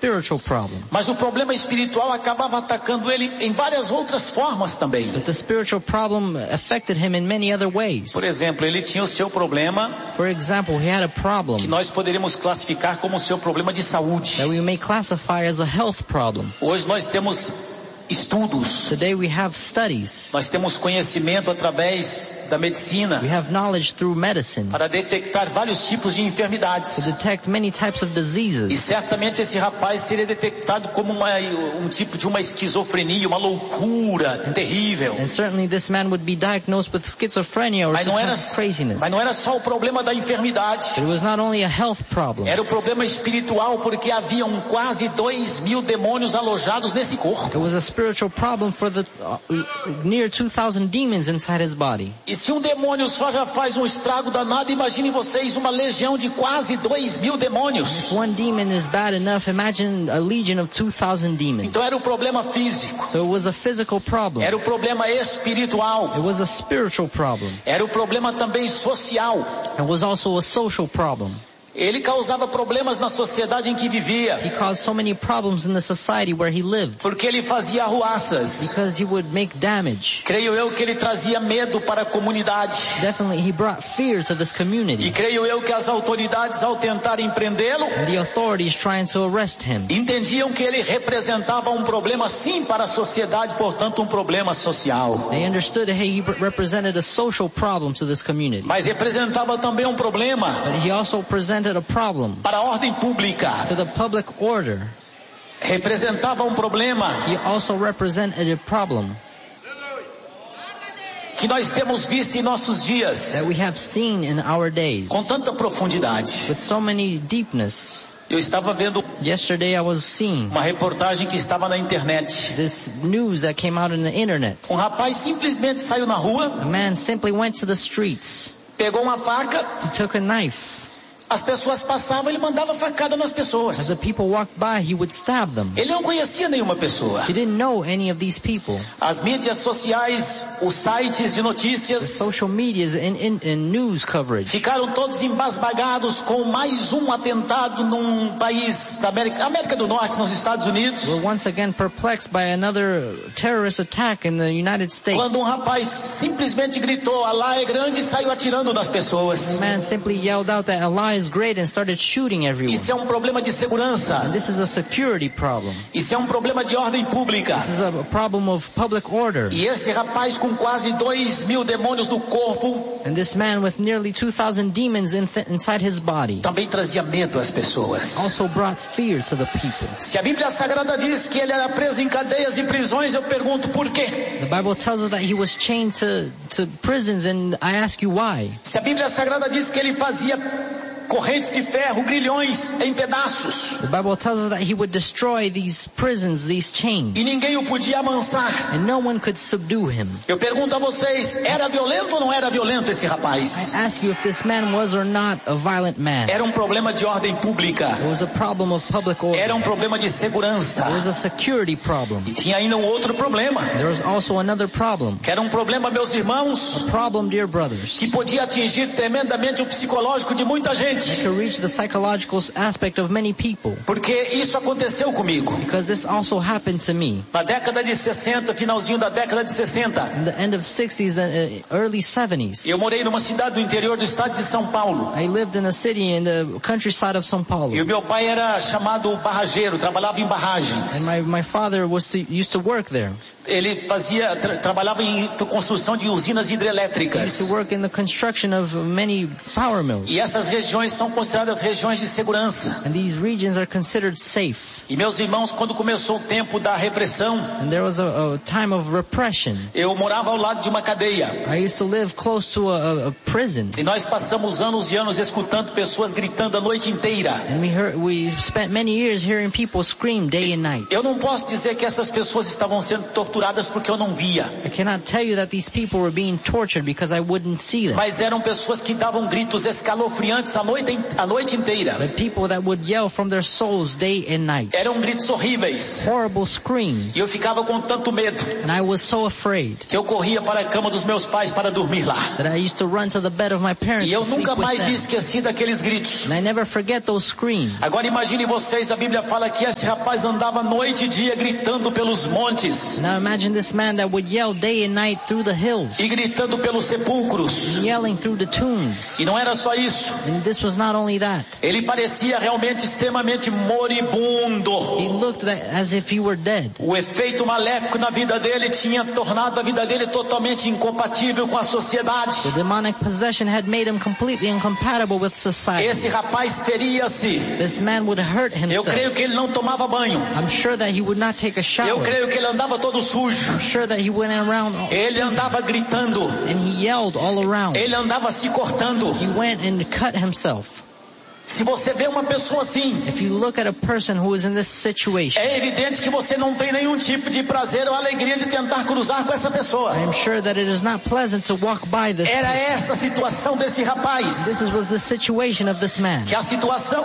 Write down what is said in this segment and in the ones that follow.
spiritual problem. Mas o problema espiritual acabava atacando ele em várias outras formas também. But the spiritual problem affected him in many other ways. Por exemplo, ele tinha o seu problema, For example, he had a problem que nós poderíamos classificar como o seu problema de saúde. that we may classify as a health problem. Hoje nós temos estudos, Today we have studies. nós temos conhecimento através da medicina We have knowledge through medicine para detectar vários tipos de to enfermidades. detect many types of E diseases. certamente esse rapaz seria detectado como um tipo de uma esquizofrenia, uma loucura terrível. And certainly this man would be diagnosed with schizophrenia or Mas some não kind era, of craziness. mas não era só o problema da enfermidade. But it was not only a health problem. Era o problema espiritual, porque haviam quase 2.000 demônios alojados nesse corpo. It was a spiritual problem for the near 2,000 demons inside his body. E se um demônio só já faz um estrago danado, imagine vocês uma legião de quase 2.000 demônios. If one demon is bad enough, imagine a legion of 2,000 demons. Então era o problema físico, So it was a physical problem. era o problema espiritual, It was a spiritual problem. era o problema também social. It was also a social problem. Ele causava problemas na sociedade em que vivia, He caused so many problems in the society where he lived porque ele fazia arruaças. because he would make damage. Creio eu que ele trazia medo para a comunidade. Definitely, he brought fear to this E community. creio eu que as autoridades, ao tentarem prendê-lo, And the authorities trying to arrest him entendiam que ele representava um problema sim para a sociedade, portanto um problema social. They understood that he represented a social problem to this community. Mas representava também um problema But he also presented a problem para a ordem pública. to the public order. Representava um problema He also represented a problem que nós temos visto em nossos dias that we have seen in our days com tanta profundidade. with so many deepness. Eu estava vendo Yesterday I was seeing uma reportagem que estava na internet. this news that came out on the internet. Um rapaz simplesmente saiu na rua, A man simply went to the streets. pegou uma faca, He took a knife. as pessoas passavam, ele mandava facada nas As pessoas. the people walked by, he would stab them. Ele não conhecia nenhuma pessoa. He didn't know any of these people. As mídias sociais, os sites de The notícias social medias and news coverage ficaram todos embasbagados com mais um atentado num país da América do Norte, nos Estados Unidos. were once again perplexed by another terrorist attack in the United States. Quando um rapaz simplesmente gritou, "Alá é grande", e saiu atirando nas The pessoas. man simply yelled out that Allah is great and started shooting everyone. Isso é um problema de And segurança. this is a security problem. Isso é um problema de ordem pública. This is a problem of public order. E esse rapaz com quase 2.000 demônios no corpo And this man with nearly 2,000 demons inside his body também trazia medo às pessoas. also brought fear to the people. Se a Bíblia Sagrada diz que ele era preso em cadeias e prisões, eu pergunto por quê? The Bible tells us that he was chained to prisons, and I ask you why. Se a Bíblia Sagrada diz que ele fazia correntes de ferro, grilhões em pedaços, The Bible tells us that he would destroy these prisons, these chains, e ninguém o podia amansar, and no one could subdue him. eu pergunto a vocês, era violento ou não era violento esse rapaz? I ask you if this man was or not a violent man. Era um problema de ordem pública, It was a problem of public order. era um problema de segurança. It was a security problem. E tinha ainda um outro problema, There was also another problem. que era um problema, meus irmãos, A problem, dear brothers, que podia atingir tremendamente o psicológico de muita gente. that could reach the psychological aspect of many people. Porque isso aconteceu comigo. Because this also happened to me. Na década de 60, finalzinho da década de 60, In the end of 60s, the early 70s, eu morei numa cidade do interior do estado de São Paulo. I lived in a city in the countryside of São Paulo. E o meu pai era chamado barrageiro, trabalhava em barragens. And my father used to work there. Ele trabalhava em construção de usinas He used to hidrelétricas. work in the construction of many power mills. E essas regiões são consideradas regiões de segurança. And these regions are considered safe. E meus irmãos, quando começou o tempo da repressão, And there was a time of repression. eu morava ao lado de uma cadeia. I used to live close to a prison. E nós passamos anos e anos escutando pessoas gritando a noite inteira. And we spent many years hearing people scream day and night. Eu não posso dizer que essas pessoas estavam sendo torturadas porque eu não via. I cannot tell you that these people were being tortured because I wouldn't see them. Mas eram pessoas que davam gritos escalofriantes a noite a noite inteira. The people that would yell from their souls day and night. Eram gritos horríveis. Horrible screams. E eu ficava com tanto medo. And I was so afraid. Que eu corria para a cama dos meus pais para dormir lá. That I used to run to the bed of my parents. E eu nunca mais me esqueci daqueles gritos. And I never forget those screams. Agora imagine vocês, a Bíblia fala que esse rapaz andava noite e dia gritando pelos montes. Now imagine this man that would yell day and night through the hills. E gritando pelos sepulcros. And yelling through the tombs. E não era só isso. And this was not only that. Ele parecia realmente extremamente moribundo. He looked as if he were dead. O efeito maléfico na vida dele tinha tornado a vida dele totalmente incompatível com a sociedade. The demonic possession had made him completely incompatible with society. Esse rapaz feria-se. This man would hurt himself. Eu creio que ele não tomava banho. I'm sure that he would not take a shower. Eu creio que ele andava todo sujo. I'm sure that he went around. Ele andava gritando. And he yelled all around. Ele andava se cortando. He went and cut himself. Se você vê uma pessoa assim, if you look at a person who is in this situation, é evidente que você não tem nenhum tipo de prazer ou alegria de tentar cruzar com essa pessoa. I'm sure that it is not pleasant to walk by this Era person. essa a situação desse rapaz. This was the situation of this man. Que a situação,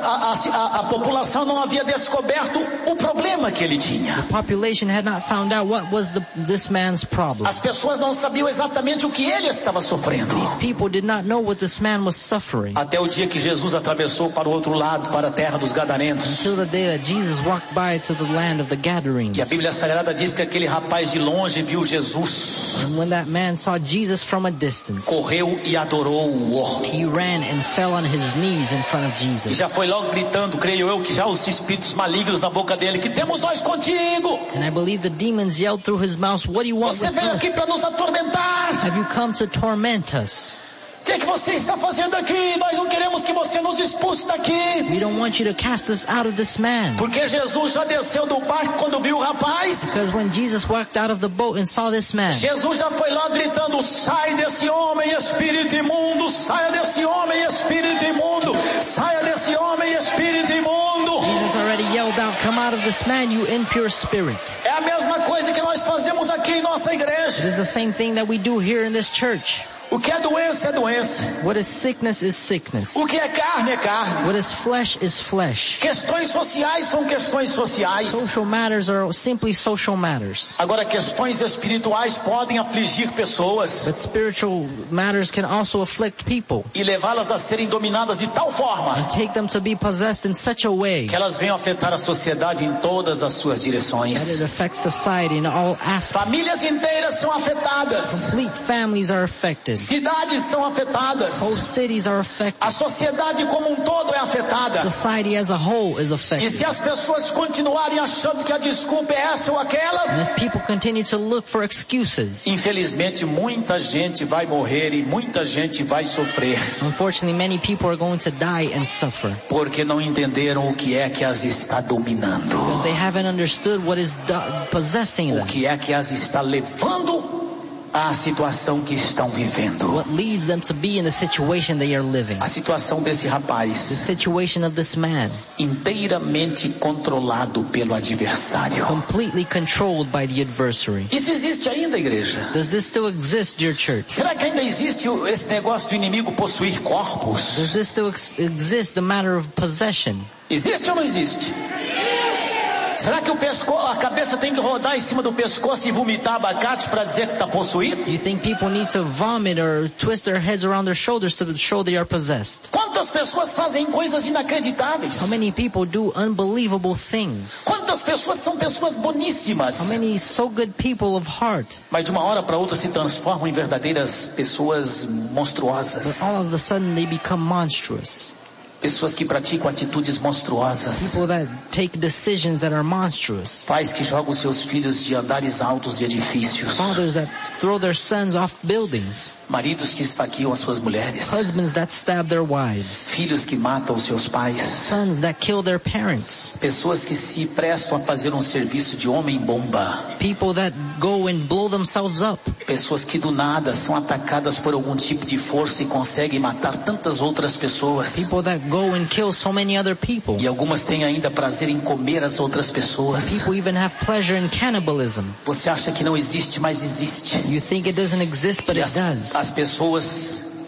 a população não havia descoberto o problema que ele tinha. The population had not found out what was this man's problem. As pessoas não sabiam exatamente o que ele estava sofrendo. These people did not know what this man was suffering. Até o dia que Jesus atravessou para o outro lado, para a terra dos Gadarenos. Until the day that Jesus walked by to the land of the Gadarenes. E a Bíblia Sagrada diz que aquele rapaz de longe viu Jesus. And when that man saw Jesus from a distance, correu e adorou-o. He ran and fell on his knees in front of Jesus. E já foi logo gritando, creio eu, que já os espíritos malignos na boca dele, que temos nós contigo. And I believe the demons yelled through his mouth, what do you want Você with veio us? aqui para nos atormentar. Have you come to torment us? O que é que você está fazendo aqui? Nós não queremos que você nos expulse daqui. We don't want you to cast us out of this man. Porque Jesus já desceu do barco quando viu o rapaz. Because when Jesus walked out of the boat and saw this man, Jesus já foi lá gritando, sai desse homem, espírito imundo, saia desse homem, espírito imundo, saia desse homem, espírito imundo. Jesus already yelled out, come out of this man, you impure spirit. É a mesma coisa que nós fazemos aqui em nossa igreja. It is the same thing that we do here in this church. O que é doença é doença. What is sickness is sickness. O que é carne é carne. What is flesh is flesh. Questões sociais são questões sociais. Social matters are simply social matters. Agora, questões espirituais podem afligir pessoas. But spiritual matters can also afflict people. E levá-las a serem dominadas de tal forma. And take them to be possessed in such a way. Que elas venham afetar a sociedade em todas as suas direções. That it affects society in all aspects. Famílias inteiras são afetadas. Complete families are affected. Cidades são afetadas. Whole cities are affected. A sociedade como um todo é afetada. Society as a whole is affected. E se as pessoas continuarem achando que a desculpa é essa ou aquela, And if people continue to look for excuses, infelizmente muita gente vai morrer e muita gente vai sofrer. unfortunately many people are going to die and suffer. Porque não entenderam o que é que as está dominando. Because they haven't understood what is possessing O them. que é que as está levando à situação que estão vivendo. What leads them to be in the situation they are living. A situação desse The rapaz, situation of this man, inteiramente controlado pelo adversário. completely controlled by the adversary. Isso existe ainda, igreja? Does this still exist, dear church? Será que ainda existe esse negócio do inimigo possuir corpos? Does this still exist, the matter of possession? Existe ou não existe? Será que a cabeça tem que rodar em cima do pescoço e vomitar abacate para dizer que está possuído? Do you think people need to vomit or twist their heads around their shoulders to show they are possessed? Quantas pessoas fazem coisas inacreditáveis? How many people do unbelievable things? Quantas pessoas são pessoas boníssimas? How many so good people of heart? Mas de uma hora para outra se transformam em verdadeiras pessoas But monstruosas. all of a sudden they become monstrous. Pessoas que praticam atitudes monstruosas. People that take decisions that are monstrous. Pais que jogam seus filhos de andares altos de edifícios. Fathers that throw their sons off buildings. Maridos que esfaqueiam as suas mulheres. Husbands that stab their wives. Filhos que matam os seus pais. Sons that kill their parents. Pessoas que se prestam a fazer um serviço de homem-bomba. People that go and blow themselves up. Pessoas que do nada são atacadas por algum tipo de força e conseguem matar tantas outras pessoas. People that go and kill so many other people. E algumas têm ainda prazer em comer as outras pessoas. People even have pleasure in cannibalism. Você acha que não existe, mas existe. You think it doesn't exist, but E it does. as pessoas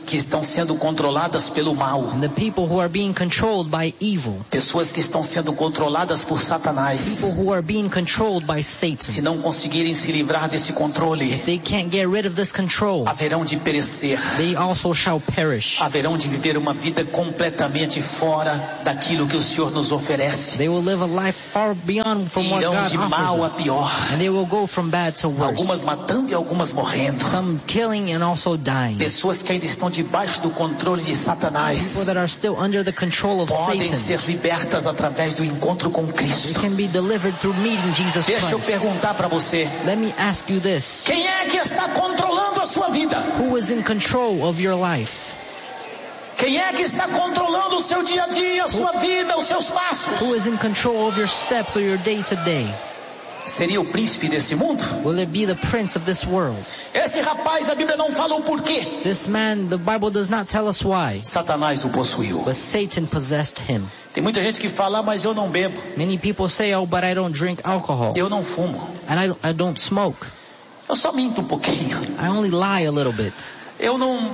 que estão sendo controladas pelo mal. and the people who are being controlled by evil, Pessoas que estão sendo controladas por Satanás. people who are being controlled by Se Satan. não conseguirem se livrar desse controle, They can't get rid of this control. haverão de perecer. They also shall perish. Haverão de viver uma vida completamente fora daquilo que o Senhor nos oferece. They will live a life far beyond from what Irão God de mal a offers us. pior. And they will go from bad to worse. Algumas matando e algumas morrendo. Some killing and also dying. Pessoas que ainda estão debaixo do controle de People Satanás that are still under the control of podem Satan. ser libertas através do encontro com They Cristo. can be delivered through meeting Jesus Deixa eu Christ. perguntar para você. Let me ask you this. Quem é que está controlando a sua vida? Who is in control of your life? Quem é que está controlando o seu dia a dia, a sua vida, os seus passos? Who is in control of your steps or your day to day? Seria o príncipe desse mundo? Will it be the prince of this world? Esse rapaz, a Bíblia não fala o porquê. This man, the Bible does not tell us why, Satanás o possuiu. but Satan possessed him. Tem muita gente que fala, mas eu não bebo, Many people say, oh, but I don't drink alcohol, eu não fumo, and I don't smoke. eu só minto um pouquinho. I only lie a little bit. Eu não...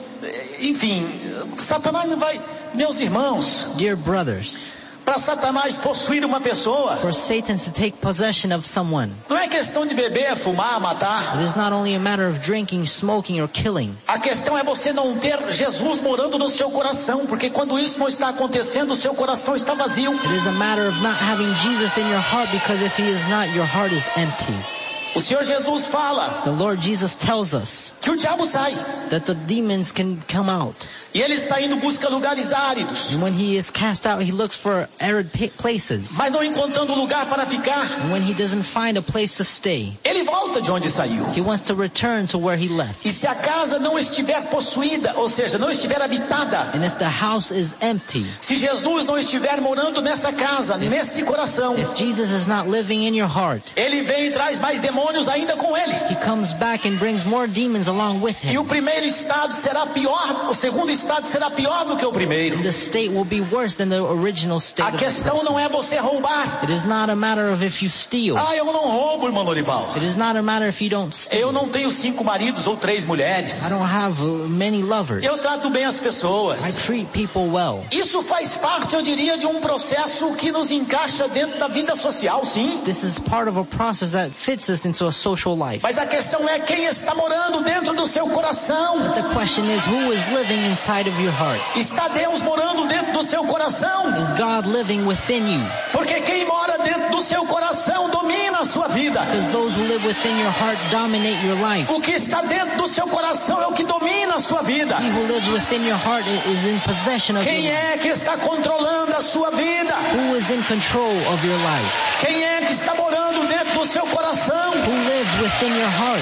Enfim, Satanás não vai... Meus irmãos, Dear brothers, para Satanás possuir uma pessoa, for Satan to take possession of someone, não é questão de beber, fumar, matar. it is not only a matter of drinking, smoking, or killing. A questão é você não ter Jesus morando no seu coração, porque quando isso não está acontecendo, o seu coração está vazio. It is a matter of not having Jesus in your heart, because if he is not, your heart is empty. O Senhor Jesus fala The Lord Jesus tells us que o diabo sai, that the demons can come out. e ele está indo busca lugares áridos, And when he is cast out, he looks for arid places. mas não encontrando lugar para ficar, And when he doesn't find a place to stay, ele volta de onde saiu. he wants to return to where he left. E se a casa não estiver possuída, ou seja, não estiver habitada, And if the house is empty, se Jesus não estiver morando nessa casa, nesse coração, if Jesus is not living in your heart, ele vem e traz mais demônios ainda com ele. he comes back and brings more demons along with E o him. primeiro estado será pior, o segundo estado será pior do que o primeiro. And the state will be worse than the original state A of the questão person. não é você roubar. It is not a matter of if you steal. Ah, eu não roubo, irmão Lorival. It is not a matter if you don't steal. Eu não tenho 5 maridos ou 3 mulheres. I don't have many lovers. Eu trato bem as I pessoas. treat people well. Isso faz parte, eu diria, de um processo que nos encaixa dentro da vida social, sim. This is part of a process that fits us into a social life. Mas a questão é quem está morando dentro do seu coração. The question is, who is living inside of your heart? Está Deus morando dentro do seu coração? Is God living within you? Porque quem mora dentro do seu coração domina a sua vida. Because those who live within your heart dominate your life. O que está dentro do seu coração é o que domina a sua vida. He who lives within your heart is in possession of your Quem life. é que está controlando a sua vida? Who is in control of your life? Quem é que está morando dentro do seu coração? Who lives within your heart?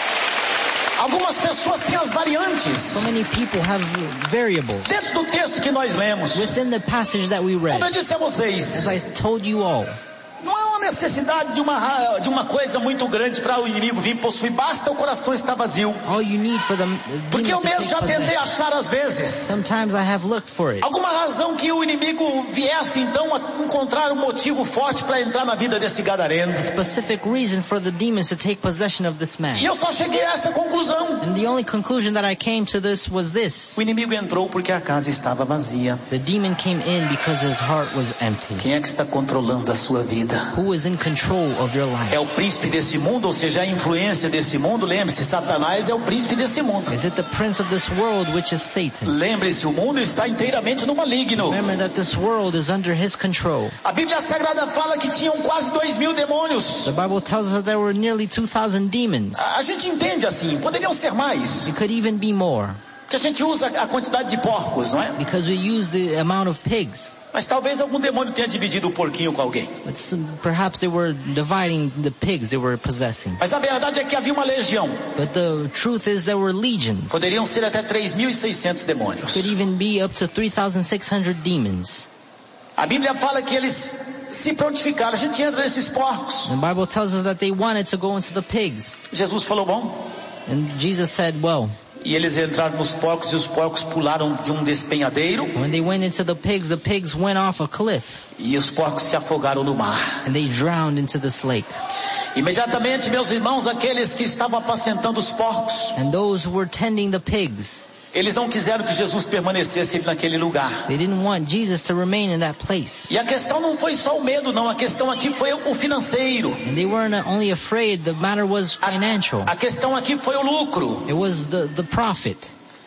Algumas pessoas têm as variantes. So many people have variables Dentro do texto que nós lemos, within the passage that we read. como eu disse a vocês, As I told you all, não há uma necessidade de uma coisa muito grande para o inimigo vir possuir. Basta o coração estar vazio. all you need for the Porque eu demons to mesmo take já tentei possession. achar às vezes Sometimes I have looked for it. alguma razão que o inimigo viesse então a encontrar um motivo forte para entrar na vida desse gadareno. A specific reason for the demons to take possession of this man. E eu só cheguei a essa conclusão. And the only conclusion that I came to this was this. O inimigo entrou porque a casa estava vazia. The demon came in because his heart was empty. Quem é que está controlando a sua vida? Who is in control of your life? É o príncipe desse mundo, ou seja, a influência desse mundo. Lembre-se, Satanás é o príncipe desse mundo. Is it the prince of this world, which is Satan? Lembre-se, o mundo está inteiramente no maligno. Remember that this world is under his control. A Bíblia Sagrada fala que tinham quase 2.000 demônios. The Bible tells us that there were nearly 2,000 demons. A gente entende assim, poderiam ser mais. It could even be more, Porque a gente usa a quantidade de porcos, não é? because we use the amount of pigs. Mas talvez algum demônio tenha dividido o porquinho com alguém. But perhaps they were dividing the pigs they were possessing. Mas a verdade é que havia uma legião. But the truth is there were legions. Poderiam ser até 3.600 demônios. Could even be up to 3,600 demons. A Bíblia fala que eles se prontificaram. A gente entra nesses porcos. The Bible tells us that they wanted to go into the pigs. Jesus falou, bom. And Jesus said, well, E eles entraram nos porcos e os porcos pularam de um despenhadeiro. when they went into the pigs went off a cliff. E os porcos se afogaram no mar. And they drowned into this lake. Imediatamente, meus irmãos, aqueles que estavam apacentando os porcos, And those who were tending the pigs, Eles não quiseram que Jesus permanecesse naquele lugar. They didn't want Jesus to remain in that place. E a questão não foi só o medo, não. A questão aqui foi o financeiro. And they weren't only afraid, the matter was financial. A questão aqui foi o lucro. It was the profit.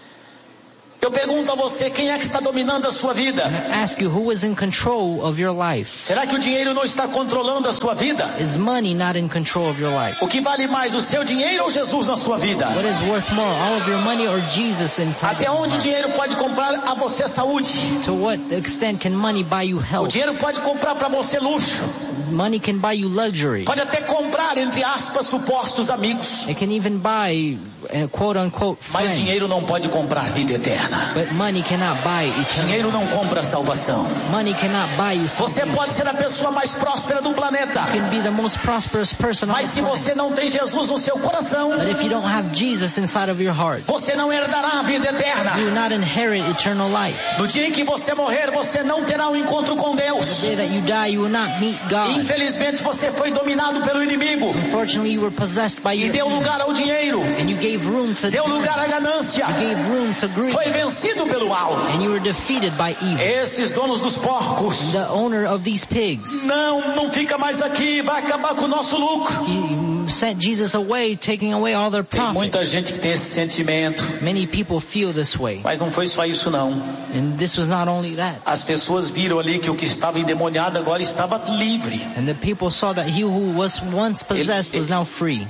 Eu pergunto a você, quem é que está dominando a sua vida? I ask you, who is in control of your life? Será que o dinheiro não está controlando a sua vida? Is money not in control of your life? O que vale mais, o seu dinheiro ou Jesus na sua vida? What is worth more, all of your money or Jesus inside Até of your onde o heart? dinheiro pode comprar a você saúde? To what extent can money buy you O health? dinheiro pode comprar para você luxo. Money can buy you luxury. Pode até comprar, entre aspas, supostos amigos. It can even buy quote unquote Mas friends. dinheiro não pode comprar vida eterna. But money cannot buy eternity. Dinheiro não compra salvação. Money cannot buy you Você salvation. pode ser a pessoa mais próspera do planeta. You can be the most prosperous person on Mas the se planet. você não tem Jesus no seu coração, But if you don't have Jesus inside of your heart, você não herdará a vida eterna. you will not inherit eternal life. No dia em que você morrer, você não terá um encontro com Deus. The day that you die, you will not meet God. Infelizmente, você foi dominado pelo inimigo Unfortunately, you were possessed by e your deu enemy. lugar ao dinheiro, And you gave room to deu lugar à ganância, You gave room to greed. foi vencido pelo mal. And you were defeated by evil. Esses donos dos porcos, The owner of these pigs, não fica mais aqui, vai acabar com o nosso lucro. he sent Jesus away, taking away all their Tem profit. muita gente que tem esse sentimento, Many people feel this way. mas não foi só isso não. And this was not only that. As pessoas viram ali que o que estava endemoniado agora estava livre. And the people saw that he who was once possessed was now free.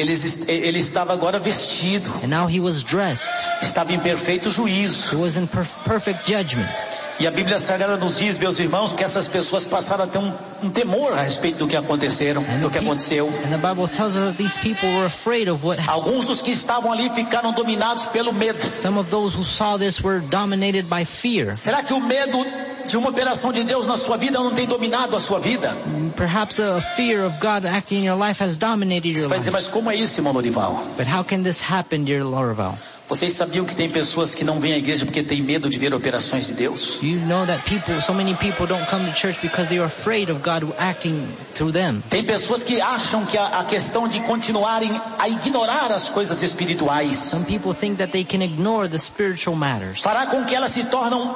Ele estava agora vestido, And now he was dressed. estava em perfeito He juízo. was in perfect judgment. E a Bíblia Sagrada nos diz, meus irmãos, que essas pessoas passaram a ter um temor a respeito do que aconteceu. And the Bible tells us that these people were afraid of what happened. Alguns dos que estavam ali ficaram dominados pelo medo. Some of those who saw this were dominated by fear. Será que o medo de uma operação de Deus na sua vida não tem dominado a sua vida? Perhaps a fear of God acting in your life has dominated Você your vai life. dizer, mas como é isso, irmão Lorival? But how can this happen, dear Lorival? Vocês sabiam que tem pessoas que não vêm à igreja porque têm medo de ver operações de Deus? You know that so many people don't come to church because they are afraid of God acting through them. Tem pessoas que acham que a questão de continuarem a ignorar as coisas espirituais Some people think that they can ignore the spiritual matters. fará com que elas se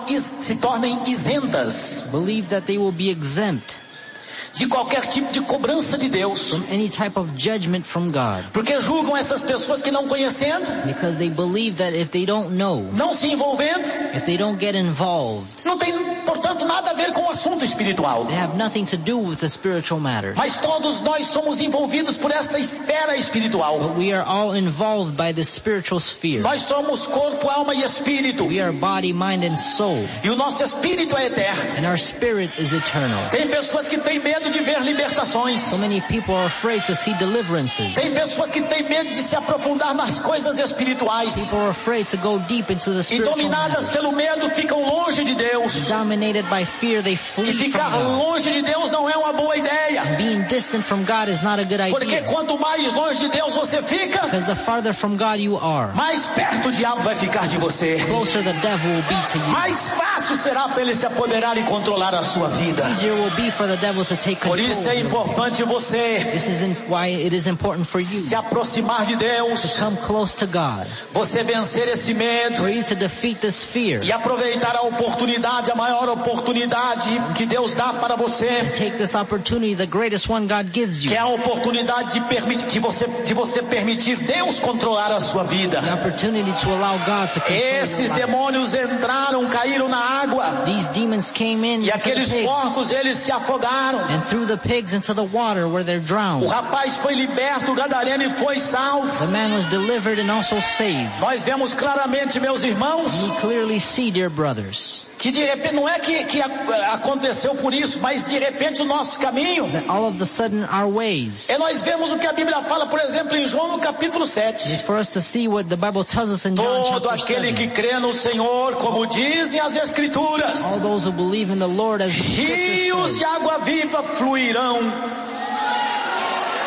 tornem isentas Believe that they will be exempt de qualquer tipo de cobrança de Deus. from any type of judgment from God. Porque julgam essas pessoas que não conhecendo, Because they believe that if they don't know, não se envolvendo, if they don't get involved, não tem, portanto, nada a ver com o assunto espiritual. they have nothing to do with the spiritual matters. Mas todos nós somos envolvidos por essa esfera espiritual. But we are all involved by the spiritual sphere. Nós somos corpo, alma e espírito. We are body, mind, and soul. E o nosso espírito é eterno. And our spirit is eternal. Tem pessoas que têm medo de ver libertações. So many people are afraid to see deliverances. Tem pessoas que têm medo de se aprofundar nas coisas espirituais. People are afraid to go deep into the E spiritual dominadas matters. pelo medo ficam longe de Deus. Dominated by fear, they E flee from ficar God. longe de Deus não é uma boa ideia. Being distant from God is not a good Porque idea. quanto mais longe de Deus você fica, Because the farther from God you are, mais perto o diabo vai ficar de você. closer the devil will be to you. Mais fácil será para ele se apoderar e controlar a sua vida. Easier will be for the devil to take Por control. isso é importante você This is why it is important for you se aproximar de to Deus, come close to God, você vencer esse medo for you to defeat this fear. e aproveitar a oportunidade, a maior oportunidade que Deus dá para você, Take this opportunity, the greatest one God gives you. que é a oportunidade de você permitir Deus controlar a sua vida. The opportunity to allow God to control Esses your life. demônios entraram, caíram na água These demons came in e into the aqueles pigs porcos eles se afogaram. and threw the pigs into the water where they're O drowned. rapaz foi liberto, o gadareno e foi salvo. The man was delivered and also saved. Nós vemos claramente, meus irmãos, We clearly see, dear brothers, que de repente não é que aconteceu por isso, mas de repente o nosso caminho that all of a sudden our ways nós vemos o que a Bíblia fala, por exemplo, em João no capítulo is 7. for us to see what the Bible tells us in John Todo chapter aquele 7. que crê no Senhor, como dizem as Escrituras, All those who believe in the Lord as the scriptures rios de say, água viva fluirão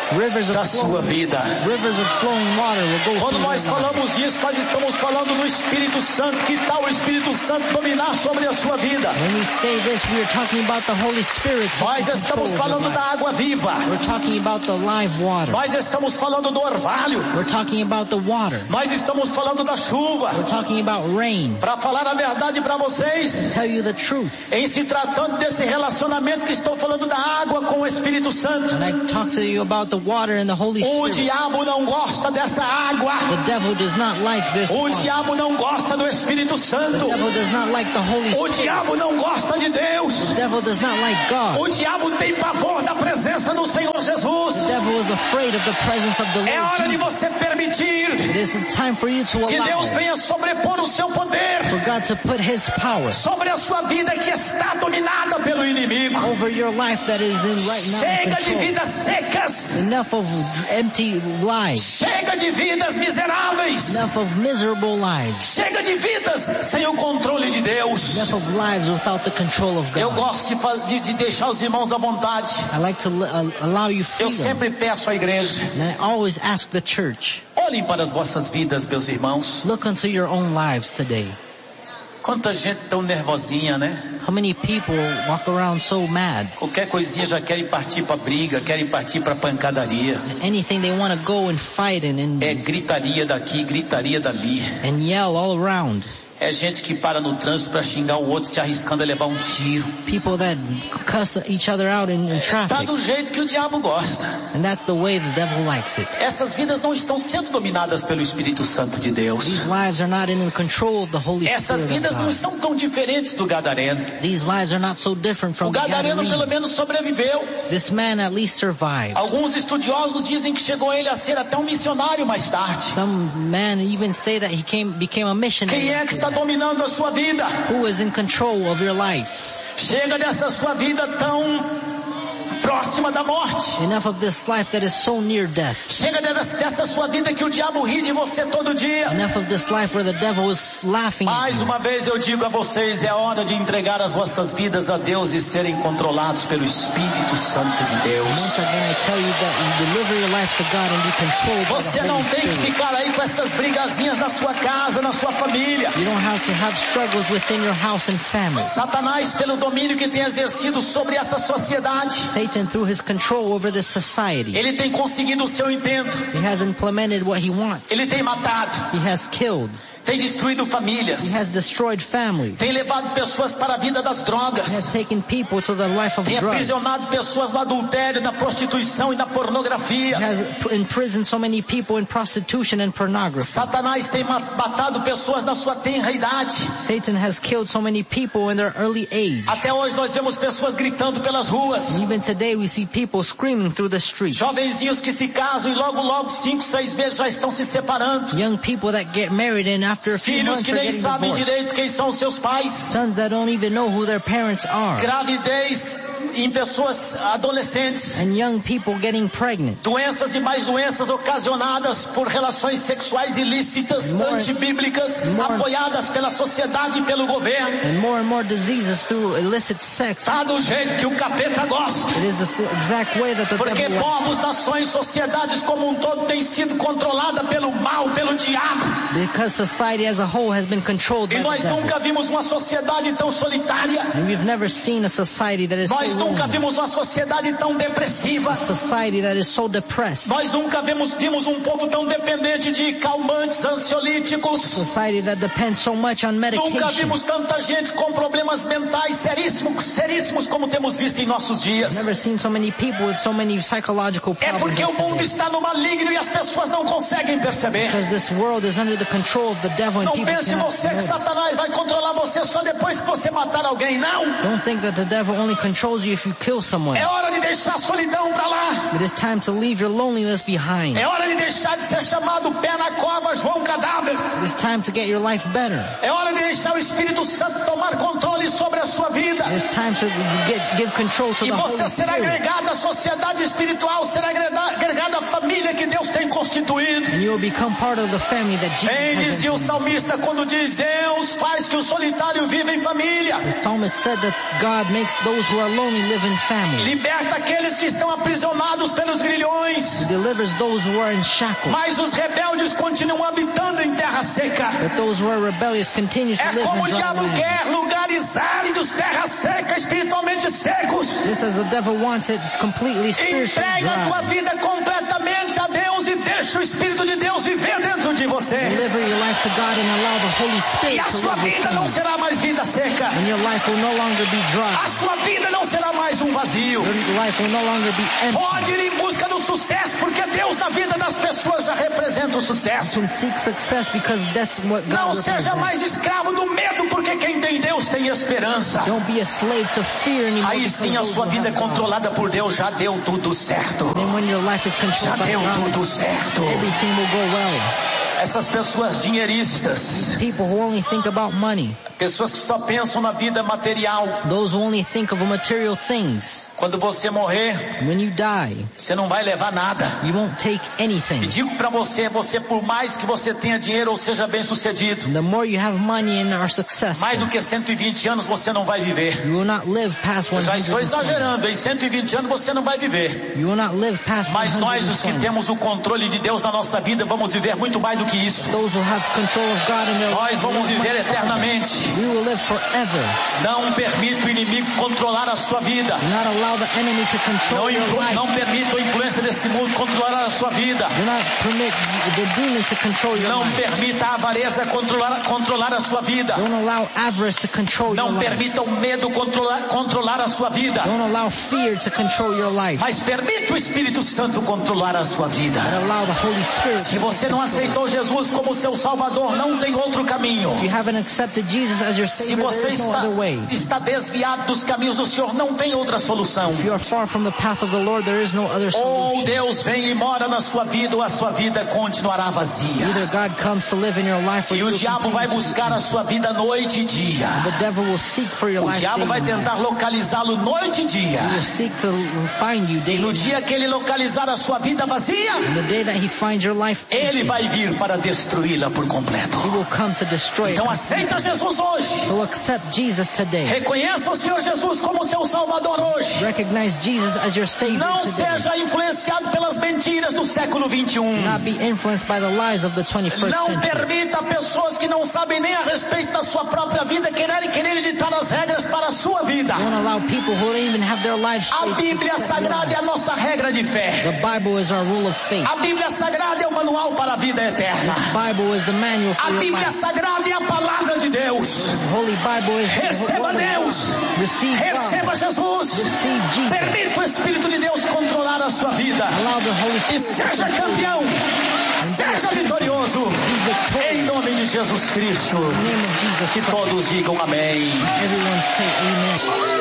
Rivers da of sua vida. Rivers of flowing water will go Quando through nós your life. falamos isso, nós estamos falando do Espírito Santo. Que tal o Espírito Santo dominar sobre a sua vida? When we say this, we are talking about the Holy Spirit. Nós estamos falando da água viva. We're talking about the live water. Nós estamos falando do orvalho. We're talking about the water. Nós estamos falando da chuva. We're talking about rain. Para falar a verdade para vocês, Tell you the truth. em se tratando desse relacionamento que estou falando da água com o Espírito Santo, When I talk to you about the water and the Holy o Spirit, diabo não gosta dessa água. the devil does not like this O water. diabo não gosta do Espírito The Santo. devil does not like the Holy O Spirit. diabo não gosta de Deus. The devil does not like God. O diabo tem pavor da presença do Senhor Jesus. The devil is afraid of the presence of the É Lord hora de Jesus. você permitir It is time for you to que Deus allow venha sobrepor o seu poder for God to put His power sobre a sua vida que está dominada pelo inimigo. over your life that is in right now in Chega de control. vidas secas. Enough of empty lives. Chega de vidas miseráveis. Enough of miserable lives. Chega de vidas sem o controle de Deus. Enough of lives without the control of Eu God. gosto de deixar os irmãos à vontade. I like to allow you Eu freedom. sempre peço à igreja, And I always ask the church, olhem para as vossas vidas, meus irmãos. look into your own lives today. Quanta gente tão nervosinha, né? How many people walk around so mad? Qualquer coisinha já querem partir para briga, querem partir para pancadaria. Anything they want to go and fight É gritaria daqui, gritaria dali. and yell all around. É gente que para no trânsito para xingar o outro, se arriscando a levar um tiro. People that cuss each other out in Tá traffic. do jeito que o diabo gosta. And that's the way the devil likes it. Essas vidas não estão sendo dominadas pelo Espírito Santo de Deus. These lives are not in the control of the Holy Essas Spirit vidas of não God. são tão diferentes do gadareno. These lives are not so different O from the gadareno pelo Gadarene. menos sobreviveu. This man at least survived. Alguns estudiosos dizem que chegou ele a ser até um missionário mais tarde. Some men even say that he became a missionary. Quem é que está dominando a sua vida? Who is in control of your life? Chega dessa sua vida tão próxima da morte. Enough of this life that is so near death. Chega dessa sua vida que o diabo ri de você todo dia. Enough of this life where the devil is laughing at Mais you. uma vez eu digo a vocês, é hora de entregar as vossas vidas a Deus e serem controlados pelo Espírito Santo de Deus. Once again, I tell you that you deliver your life to God and be controlled by Você the não Holy tem que Spirit. ficar aí com essas brigazinhas na sua casa, na sua família. You don't have to have struggles within your house and family. Satanás, pelo domínio que tem exercido sobre essa sociedade, Satan, through his control over this society, ele tem conseguido o seu intento. he has implemented what he wants. Ele tem matado, He has killed. tem destruído He famílias, has destroyed families. tem levado pessoas para a vida das He has drogas, taken people to the life of tem drugs. aprisionado pessoas no adultério, na prostituição e na He pornografia. has imprisoned so many people in prostitution and pornography. Satanás tem matado pessoas na sua tenra idade. Satan has killed so many people in their early age. Até hoje nós vemos pessoas gritando pelas ruas. And even today we see people screaming through the streets. Jovenzinhos que se casam e logo 5, 6 meses já estão se separando. Young people that get married and after a few Filhos months que are nem getting sabem divorced. direito quem são os seus pais. Sons that don't even know who their parents are. Gravidez em pessoas adolescentes. And young people getting pregnant. Doenças e mais doenças ocasionadas por relações sexuais ilícitas, antibíblicas, apoiadas pela sociedade e pelo governo. And more diseases through illicit sex. Tá do jeito que o capeta gosta. It is the exact way that the Porque devil wants. povos, nações, sociedades como um todo têm sido controlada pelo mal, pelo diabo. Because society as a whole has been controlled E by nós the devil. nunca vimos uma sociedade tão solitária. And we've never seen a society that is Nós so nunca lonely. vimos uma sociedade tão depressiva. A society that is so depressed. Nós nunca vimos um povo tão dependente de calmantes, ansiolíticos. Society that depends so much on Nunca medication. vimos tanta gente com problemas mentais seríssimos como temos visto em nossos dias. Never seen so many people with so many psychological É problems. porque o mundo today. está no maligno e as pessoas não conseguem perceber. Because this world is under the control of the devil and Não people pense cannot você que notice. Satanás vai controlar você só depois que você matar alguém. Não! Don't think that the devil only controls you if you kill someone. É hora de deixar a solidão pra lá. It is time to leave your loneliness behind. É hora de deixar de ser chamado pé na cova, João Cadáver. It is time to get your life better. É hora de deixar o Espírito Santo tomar controle sobre a sua vida. It is time to give control to E the você Holy será Spirit. agregado à sociedade espiritual, será agregado à família que Deus tem construído constituído. And you will become part of the family that Jesus Bem has dizia o entered. salmista quando diz: Deus faz que o solitário viva em família. The psalmist said that God makes those who are lonely live in family. Liberta aqueles que estão aprisionados pelos grilhões. He delivers those who are in shackles. Mas os rebeldes continuam habitando em terra seca. But those who are rebellious continue to É live como o in dry diabo land. quer: lugares áridos, terra seca, espiritualmente secos. Just as the devil wants it completely spiritually Entrega a tua dry. vida completamente a Deus e deixa o Espírito de Deus viver dentro de você. Deliver your life to God and allow the Holy E Spirit a to sua live vida within não you. será mais vida seca. And your life will no longer be A dry. sua vida não será mais um vazio. Your life will no longer be empty. Pode ir em busca do sucesso, porque Deus na vida das pessoas já representa o You sucesso. can seek success because that's what Não God seja represents. mais escravo do medo, porque quem tem Deus tem esperança. Don't be a slave to fear anymore. Aí because sim a those sua who vida é have God. controlada por Deus, já deu tudo certo. Then when your life is Já controlled by deu God, tudo certo. everything will go well. Essas pessoas dinheiristas, People who only think about money, pessoas que só pensam na vida material. those who only think of material things, Quando você morrer, when you die, você não vai levar nada. you won't take E anything. digo pra você, por mais que você tenha dinheiro ou seja bem sucedido, The more you have money and are successful, mais do que 120 anos você não vai viver. you will not live past Eu já estou 120. exagerando, em 120 anos você não vai viver. You will not live past Mas nós, os que 120. temos o controle de Deus na nossa vida, vamos viver muito mais do que isso. Those who have control of God in their Nós lives, vamos viver eternamente. we will live forever. Não permita o inimigo controlar a sua vida. Do not allow the enemy to control your life. Não permita a influência desse mundo controlar a sua vida. Do not permit the demons to control your Não life. permita a avareza controlar a sua vida. Don't allow avarice to control your Não life. permita o medo controlar a sua vida. Don't allow fear to control your life. Mas permita o Espírito Santo controlar a sua vida. But allow the Holy Spirit Se to você não aceitou Jesus como seu Salvador, não tem outro caminho. If you haven't accepted Jesus as your Se Savior, você there is no other way. está desviado dos caminhos do Senhor, não tem outra solução. If you are far from the path of the Lord, there is no other Ou solution. Deus vem e mora na sua vida, ou a sua vida continuará vazia. Either God comes to live in your life, or E you o will diabo vai continue to- buscar a sua vida noite e dia. The devil will seek for your O life diabo day vai and night. tentar localizá-lo noite e dia. He will seek to find you day E no and night. dia que ele localizar a sua vida vazia, And the day that he finds your life ele empty, vai vir para destruí-la por completo. he will come to destroy Então it. aceita Jesus hoje. So accept Jesus today. Reconheça o Senhor Jesus como seu Salvador hoje. Recognize Jesus as your Savior Não today. seja influenciado pelas mentiras do século 21. Do not be influenced by the lies of the 21st Não century. permita pessoas que não sabem nem a respeito da sua própria vida querer ditar as regras para a sua vida. Don't allow people who don't even have their lives A straight to Bíblia set your Sagrada é life. a nossa regra de fé. The Bible is our rule of faith. A Bíblia Sagrada é o manual para a vida eterna. The Bible is the manual for A your Bíblia life. Sagrada é a palavra de Deus. The Holy Bible is the Receba word of Deus. God. Receive God. Receba Jesus. Receive Jesus. Permita o Espírito de Deus controlar a sua vida. Allow the Holy E Spirit to seja control you. campeão. Seja vitorioso. Be victorious. Em nome de Jesus Cristo. In the name of Jesus Que Christ. todos digam amém. Everyone say amen.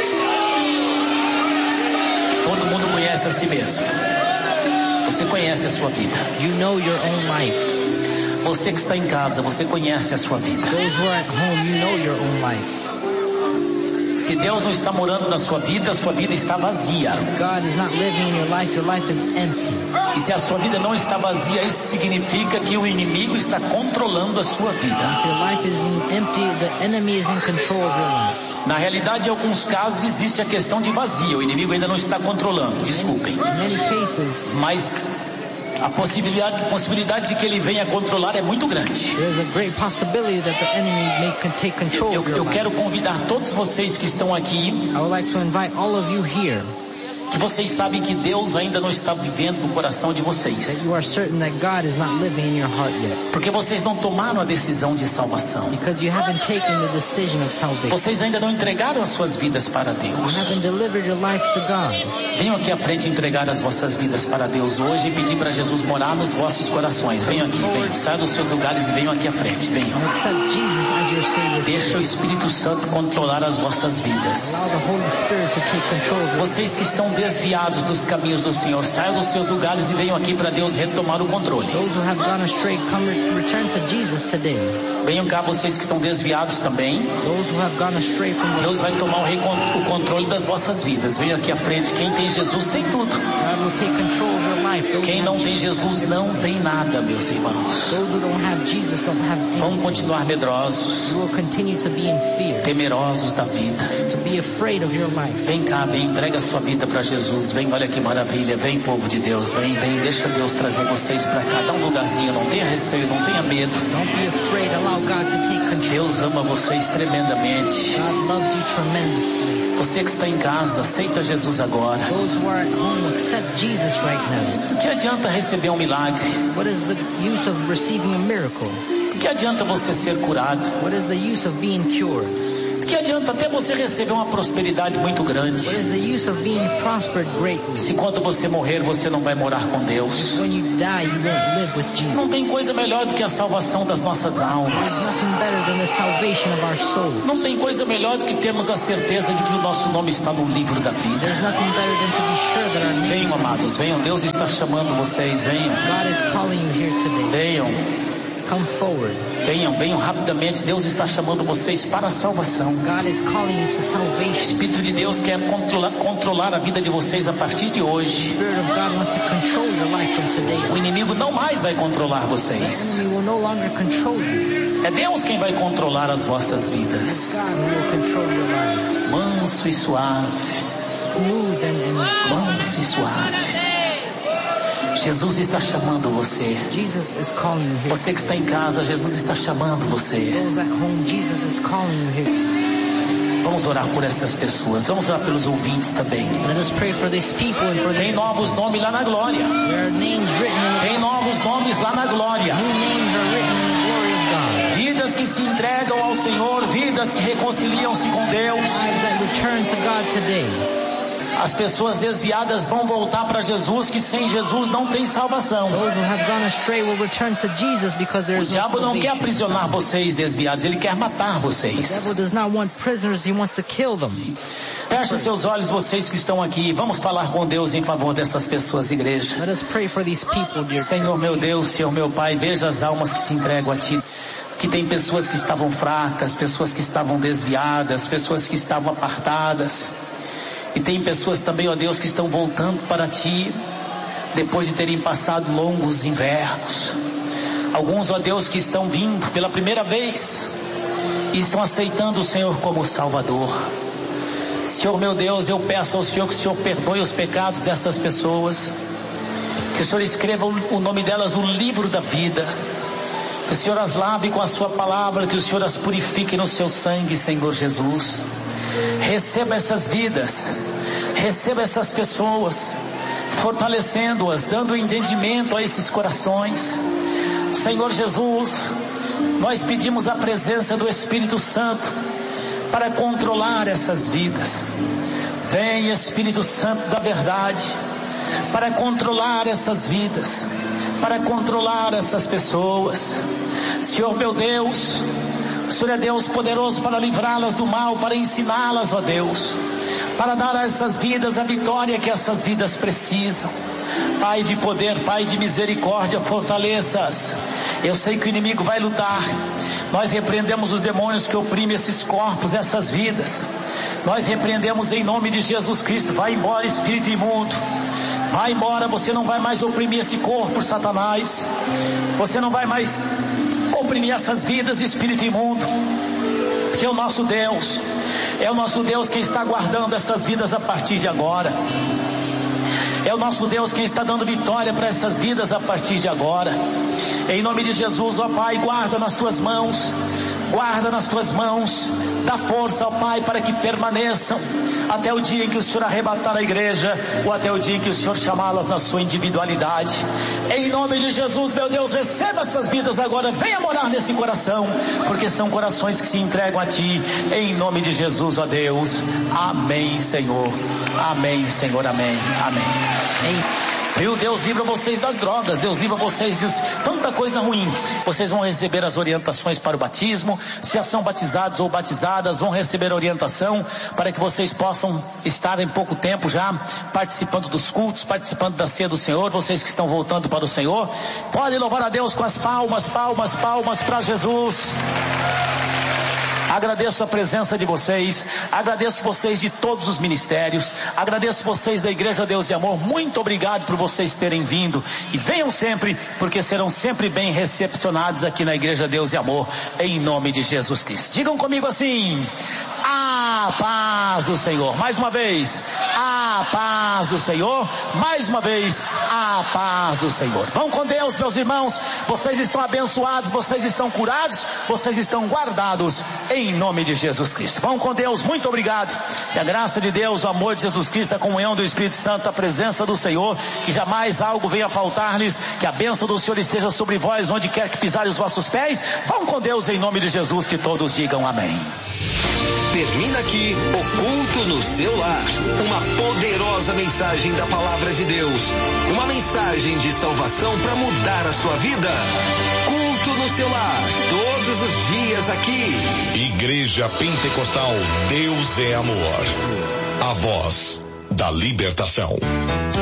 Todo mundo conhece a si mesmo. Você conhece a sua vida. You know your own life. Você que está em casa, você conhece a sua vida. Those who are at home, you know your own life. Se Deus não está morando na sua vida está vazia. God is not living in your life is empty. E se a sua vida não está vazia, isso significa que o inimigo está controlando a sua vida. If your life is empty, the enemy is in control of your life. Na realidade, em alguns casos existe a questão de vazio. O inimigo ainda não está controlando, desculpem. In many cases, Mas a possibilidade de que ele venha controlar é muito grande. there's a great possibility that the enemy may take control of your Eu life. quero convidar todos vocês que estão aqui, I would like to invite all of you here que vocês sabem que Deus ainda não está vivendo no coração de that vocês. you are certain that God is not living in your heart yet. Porque vocês não tomaram a decisão de salvação. Because you haven't taken the decision of salvation. Vocês ainda não entregaram as suas vidas para You Deus. haven't delivered your life to God. Venham aqui à frente entregar as vossas vidas para Deus hoje e pedir para Jesus morar nos vossos corações. Venham aqui, venham. Saiam dos seus lugares e venham aqui à frente. Venham. And accept Jesus as your Savior. Deixa o Espírito Santo controlar as vossas Allow vidas. the Holy Spirit to take control of you. Vocês que estão desviados dos caminhos do Senhor, saiam dos seus lugares e venham aqui para Deus retomar o controle. Those who have gone astray, return to Jesus today. Venham cá vocês que estão desviados também. Those who have gone astray from the Deus vai tomar o controle das vossas vidas. Venham aqui à frente. Quem tem Jesus tem tudo. God will take control of your life. Those Quem não tem Jesus não tem nada, meus irmãos. Those who don't have Jesus don't have anything. Vamos continuar medrosos, You will continue to be in fear, temerosos da vida. to be afraid of your life. Vem cá, vem, entrega a sua vida para Jesus. Vem, olha que maravilha. Vem, povo de Deus. Vem, deixa Deus trazer vocês para cá. Dá um lugarzinho, não tenha receio, não tenha medo. Don't be afraid. Allow God to take control. Deus ama vocês tremendamente. God loves you tremendously. Você que está em casa, aceita Jesus agora. Those who are at home, accept Jesus right now. Do que adianta receber um milagre? What is the use of receiving a miracle? Do que adianta você ser curado? What is the use of being cured? Do que adianta até você receber uma prosperidade muito grande? What is the use of being prospered greatly? Se quando você morrer, você não vai morar com Deus. When you die, you won't live with Jesus. Não tem coisa melhor do que a salvação das nossas There's almas. nothing better than the salvation of our soul. Não tem coisa melhor do que termos a certeza de que o nosso nome está no livro da vida. There's nothing better than to be sure that our name Venham, amados, venham. Deus está chamando vocês. Venham, God is calling you here today. venham, Come forward. venham rapidamente. Deus está chamando vocês para a salvação. God is calling you to O salvation. Espírito de Deus quer controlar a vida de vocês a partir de The hoje. Spirit of God wants to control your life from today O on. inimigo não mais vai controlar The vocês. enemy will no longer control you. É Deus quem vai controlar as vossas It's vidas. God who will control your lives. Manso e suave. Smooth and Manso e suave. Jesus está chamando você. Jesus is calling you here. Você que está em casa, Jesus está chamando você. Those at home, Jesus is calling you here. Vamos orar por essas pessoas. Vamos orar pelos ouvintes também. Let us pray for these people and for Tem the novos nomes lá na glória. there are names written in Tem novos nomes lá na glória. new names are written in the glory of God. Vidas que se entregam ao Senhor, vidas que reconciliam-se com Deus. Lives that return to God today. As pessoas desviadas vão voltar para Jesus, que sem Jesus não tem salvação. Those who have gone astray will return to Jesus because there O is no diabo não quer salvation. aprisionar vocês desviados, ele quer matar The vocês. devil does not want prisoners, he wants to kill them. Feche seus olhos, vocês que estão aqui. Vamos falar com Deus em favor dessas pessoas, igreja. Let us pray for these people, dear Senhor meu Deus, Senhor meu Pai, veja as almas que se entregam a Ti. Que tem pessoas que estavam fracas, pessoas que estavam desviadas, pessoas que estavam apartadas. E tem pessoas também, ó Deus, que estão voltando para Ti, depois de terem passado longos invernos. Alguns, ó Deus, que estão vindo pela primeira vez e estão aceitando o Senhor como Salvador. Senhor meu Deus, eu peço ao Senhor que o Senhor perdoe os pecados dessas pessoas, que o Senhor escreva o nome delas no livro da vida, que o Senhor as lave com a sua palavra, que o Senhor as purifique no seu sangue, Senhor Jesus. Receba essas vidas, receba essas pessoas, fortalecendo-as, dando entendimento a esses corações. Senhor Jesus, nós pedimos a presença do Espírito Santo para controlar essas vidas. Vem, Espírito Santo da verdade, para controlar essas vidas, para controlar essas pessoas. Senhor meu Deus, o Senhor é Deus poderoso para livrá-las do mal, para ensiná-las, ó Deus, para dar a essas vidas a vitória que essas vidas precisam. Pai de poder, Pai de misericórdia, fortaleça-as. Eu sei que o inimigo vai lutar. Nós repreendemos os demônios que oprimem esses corpos, essas vidas. Nós repreendemos em nome de Jesus Cristo. Vai embora, espírito imundo. Vai embora, você não vai mais oprimir esse corpo, Satanás. Você não vai mais oprimir essas vidas, espírito imundo. Porque o nosso Deus é o nosso Deus que está guardando essas vidas a partir de agora. É o nosso Deus quem está dando vitória para essas vidas a partir de agora. Em nome de Jesus, ó Pai, guarda nas tuas mãos. Guarda nas tuas mãos. Dá força, ó Pai, para que permaneçam até o dia em que o Senhor arrebatar a igreja, ou até o dia em que o Senhor chamá-las na sua individualidade. Em nome de Jesus, meu Deus, receba essas vidas agora. Venha morar nesse coração, porque são corações que se entregam a Ti. Em nome de Jesus, ó Deus. Amém, Senhor. Amém, Senhor. Amém. Amém. Viu? Deus livra vocês das drogas, Deus livra vocês de tanta coisa ruim. Vocês vão receber as orientações para o batismo. Se já são batizados ou batizadas, vão receber orientação para que vocês possam estar em pouco tempo já participando dos cultos, participando da ceia do Senhor. Vocês que estão voltando para o Senhor, podem louvar a Deus com as palmas, palmas, palmas para Jesus. Agradeço a presença de vocês, agradeço vocês de todos os ministérios, agradeço vocês da Igreja Deus e Amor. Muito obrigado por vocês terem vindo, e venham sempre, porque serão sempre bem recepcionados aqui na Igreja Deus e Amor, em nome de Jesus Cristo. Digam comigo assim: a paz do Senhor. Mais uma vez, a paz do Senhor. Mais uma vez, a paz do Senhor. Vão com Deus, meus irmãos. Vocês estão abençoados, vocês estão curados, vocês estão guardados em nome de Jesus Cristo. Vão com Deus, muito obrigado. Que a graça de Deus, o amor de Jesus Cristo, a comunhão do Espírito Santo, a presença do Senhor, que jamais algo venha faltar-lhes, que a bênção do Senhor esteja sobre vós, onde quer que pisarem os vossos pés. Vão com Deus em nome de Jesus, que todos digam amém. Termina aqui o culto no seu lar. Uma poderosa mensagem da palavra de Deus. Uma mensagem de salvação para mudar a sua vida. Culto no seu lar, todos os dias aqui. Igreja Pentecostal Deus é Amor. A voz da libertação.